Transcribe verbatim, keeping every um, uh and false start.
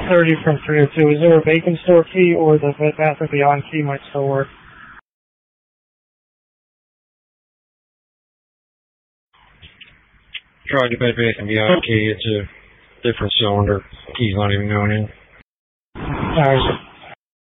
thirty from three oh two. Is there a Bacon Store key or the Bed Bath and Beyond key might still work? Tried the Bed Bath and Beyond key. It's a different cylinder. Key's not even going in. Alright.